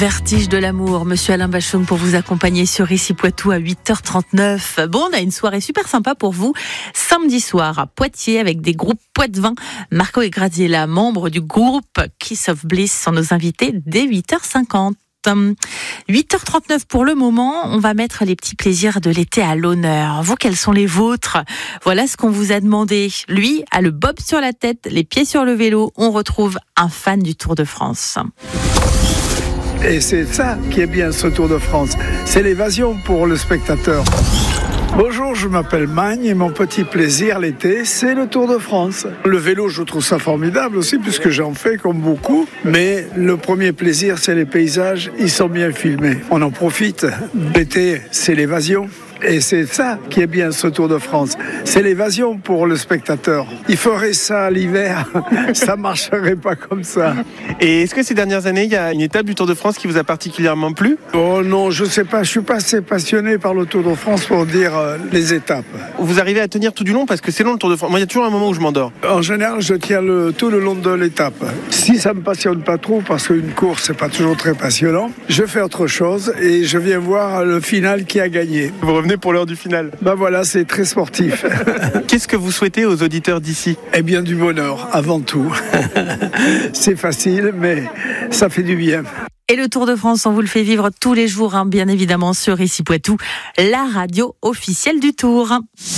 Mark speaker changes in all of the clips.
Speaker 1: Vertige de l'amour, monsieur Alain Bachung pour vous accompagner sur Ici Poitou à 8h39. Bon, on a une soirée super sympa pour vous. Samedi soir à Poitiers avec des groupes Poitevin. Marco et Graziella, membres du groupe Kiss of Bliss, sont nos invités dès 8h50. 8h39 pour le moment, on va mettre les petits plaisirs de l'été à l'honneur. Vous, quels sont les vôtres? Voilà ce qu'on vous a demandé. Lui a le bob sur la tête, les pieds sur le vélo. On retrouve un fan du Tour de France.
Speaker 2: Et c'est ça qui est bien, ce Tour de France. C'est l'évasion pour le spectateur. Bonjour, je m'appelle Magne et mon petit plaisir l'été, c'est le Tour de France. Le vélo, je trouve ça formidable aussi puisque j'en fais comme beaucoup. Mais le premier plaisir, c'est les paysages, ils sont bien filmés. On en profite. L'été, c'est l'évasion. Et c'est ça qui est bien, ce Tour de France. C'est l'évasion pour le spectateur. Il ferait ça l'hiver, ça marcherait pas comme ça.
Speaker 3: Et est-ce que ces dernières années, il y a une étape du Tour de France qui vous a particulièrement plu?
Speaker 2: Oh non, je sais pas, je suis pas assez passionné par le Tour de France pour dire les étapes.
Speaker 3: Vous arrivez à tenir tout du long parce que c'est long le Tour de France. Moi, il y a toujours un moment où je m'endors.
Speaker 2: En général, je tiens tout le long de l'étape. Si ça me passionne pas trop, parce qu'une course, c'est pas toujours très passionnant, je fais autre chose et je viens voir le final qui a gagné.
Speaker 3: Vous revenez pour l'heure du final.
Speaker 2: Ben voilà, c'est très sportif.
Speaker 3: Qu'est-ce que vous souhaitez aux auditeurs d'ici?
Speaker 2: Eh bien, du bonheur, avant tout. C'est facile, mais ça fait du bien.
Speaker 1: Et le Tour de France, on vous le fait vivre tous les jours, bien évidemment, sur Ici Poitou, la radio officielle du Tour.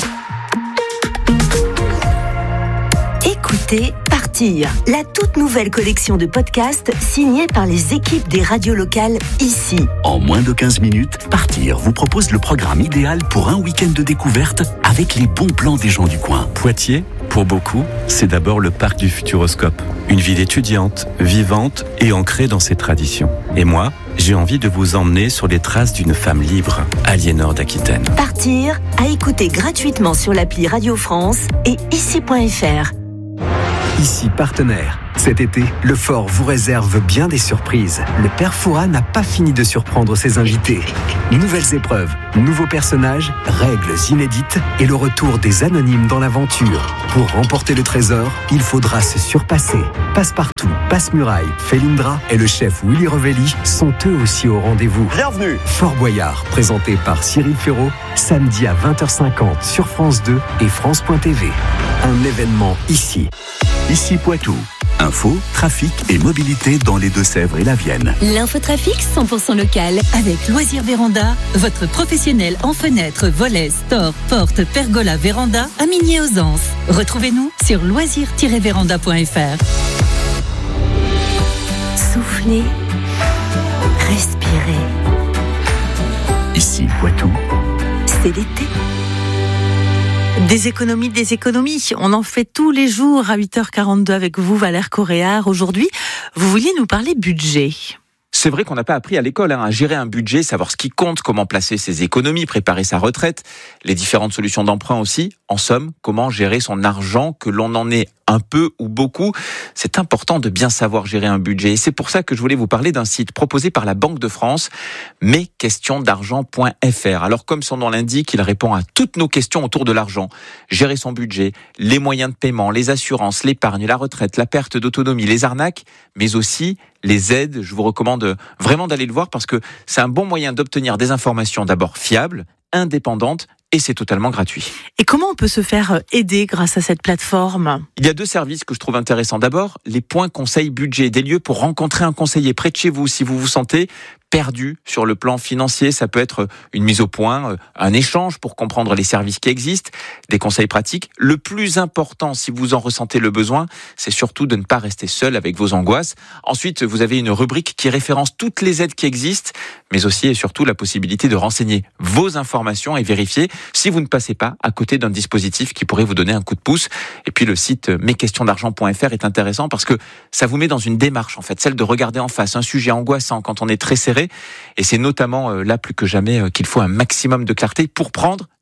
Speaker 4: Écoutez Partir, la toute nouvelle collection de podcasts signée par les équipes des radios locales ici.
Speaker 5: En moins de 15 minutes, Partir vous propose le programme idéal pour un week-end de découverte avec les bons plans des gens du coin.
Speaker 6: Poitiers, pour beaucoup, c'est d'abord le parc du Futuroscope. Une ville étudiante, vivante et ancrée dans ses traditions. Et moi, j'ai envie de vous emmener sur les traces d'une femme libre, Aliénor d'Aquitaine.
Speaker 4: Partir, à écouter gratuitement sur l'appli Radio France et ici.fr.
Speaker 7: Ici partenaire. Cet été, le Fort vous réserve bien des surprises. Le Père Fouras n'a pas fini de surprendre ses invités. Nouvelles épreuves, nouveaux personnages, règles inédites et le retour des anonymes dans l'aventure. Pour remporter le trésor, il faudra se surpasser. Passe-partout, Passe-Muraille, Félindra et le chef Willy Revelli sont eux aussi au rendez-vous.
Speaker 8: Bienvenue.
Speaker 7: Fort Boyard, présenté par Cyril Ferraud, samedi à 20h50 sur France 2 et France.tv. Un événement ici.
Speaker 5: Ici Poitou. Info, trafic et mobilité dans les Deux-Sèvres et la Vienne.
Speaker 9: L'infotrafic 100% local avec Loisirs Véranda, votre professionnel en fenêtres, volets, stores, portes, pergola, véranda à Migné-aux-Anses. Retrouvez-nous sur loisirs-véranda.fr.
Speaker 4: Soufflez, respirez.
Speaker 5: Ici Poitou.
Speaker 4: C'est l'été.
Speaker 1: Des économies. On en fait tous les jours à 8h42 avec vous, Valère Coréard. Aujourd'hui, vous vouliez nous parler budget.
Speaker 10: C'est vrai qu'on n'a pas appris à l'école à gérer un budget, savoir ce qui compte, comment placer ses économies, préparer sa retraite, les différentes solutions d'emprunt aussi. En somme, comment gérer son argent, que l'on en ait un peu ou beaucoup. C'est important de bien savoir gérer un budget. Et c'est pour ça que je voulais vous parler d'un site proposé par la Banque de France, mesquestionsdargent.fr. Alors, comme son nom l'indique, il répond à toutes nos questions autour de l'argent. Gérer son budget, les moyens de paiement, les assurances, l'épargne, la retraite, la perte d'autonomie, les arnaques, mais aussi les aides. Je vous recommande vraiment d'aller le voir parce que c'est un bon moyen d'obtenir des informations d'abord fiables, indépendantes, et c'est totalement gratuit.
Speaker 1: Et comment on peut se faire aider grâce à cette plateforme?
Speaker 10: Il y a deux services que je trouve intéressants. D'abord, les points conseil budget, des lieux pour rencontrer un conseiller près de chez vous si vous vous sentez perdu sur le plan financier. Ça peut être une mise au point, un échange pour comprendre les services qui existent, des conseils pratiques. Le plus important, si vous en ressentez le besoin, c'est surtout de ne pas rester seul avec vos angoisses. Ensuite, vous avez une rubrique qui référence toutes les aides qui existent, mais aussi et surtout la possibilité de renseigner vos informations et vérifier si vous ne passez pas à côté d'un dispositif qui pourrait vous donner un coup de pouce. Et puis le site mesquestionsdargent.fr est intéressant parce que ça vous met dans une démarche, en fait, celle de regarder en face un sujet angoissant quand on est très serré. Et c'est notamment là plus que jamais qu'il faut un maximum de clarté pour prendre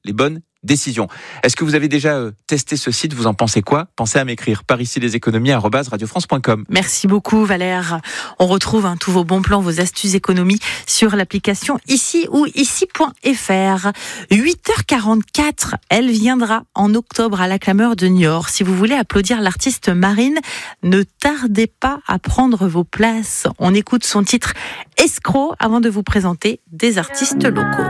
Speaker 10: les bonnes décisions. Est-ce que vous avez déjà testé ce site? Vous en pensez quoi? Pensez à m'écrire par ici leséconomies@radiofrance.com.
Speaker 1: Merci beaucoup Valère. On retrouve tous vos bons plans, vos astuces économie sur l'application ici ou ici.fr. 8h44, elle viendra en octobre à la Clameur de Niort. Si vous voulez applaudir l'artiste Marine, ne tardez pas à prendre vos places. On écoute son titre Escroc avant de vous présenter des artistes locaux.